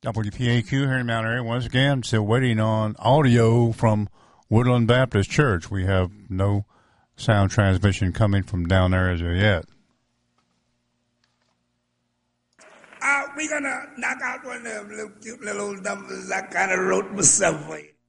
WPAQ here in Mount Airy. Once again, still waiting on audio from Woodland Baptist Church. We have no sound transmission coming from down there as of yet. We're going to knock out one of them little cute little old numbers I kind of wrote myself for you.